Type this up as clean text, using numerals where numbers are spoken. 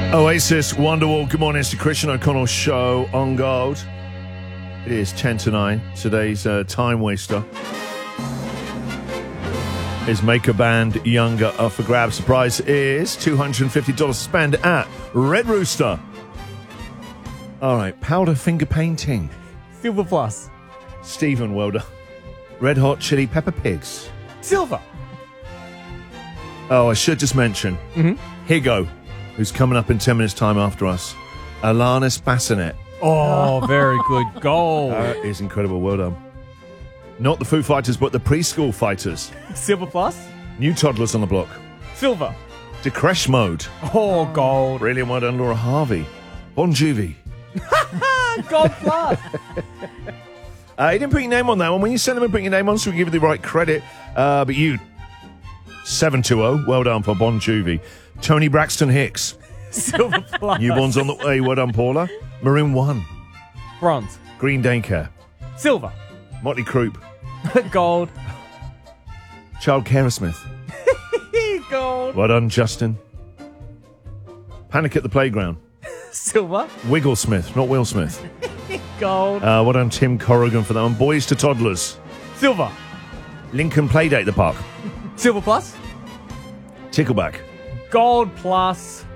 Oasis, Wonderwall. Good morning. It's the Christian O'Connell Show on Gold. It is 10 to 9. Today's time waster is Maker Band Younger up for grabs. The prize is $250 to spend at Red Rooster. All right, powder finger painting. Silver plus. Stephen, well done. Red Hot Chili Pepper Pigs. Silver. Oh, I should just mention Higo, who's coming up in 10 minutes' time after us. Alanis Bassinet. Oh, very good. Gold. That is incredible. Well done. Not the Foo Fighters, but the preschool fighters. Silver plus. New toddlers on the block. Silver. Decresh Mode. Oh, gold. Brilliant. Well done, Laura Harvey. Bon Jovi. Gold plus. You didn't put your name on that one. When you send them and put your name on, so we give you the right credit. But you, 720, well done for Bon Jovi. Tony Braxton Hicks. Silver plus. Newborns on the way, well done, Paula. Maroon 1. Bronze. Green Daycare. Silver. Motley Crue. Gold. Child Aerosmith. Gold. Well done, Justin. Panic at the Playground. Silver. Wigglesmith, not Will Smith. Gold. Well done, Tim Corrigan for that one. Boys to Toddlers. Silver. Lincoln Playdate at the Park. Silver plus. Tickleback. Gold plus.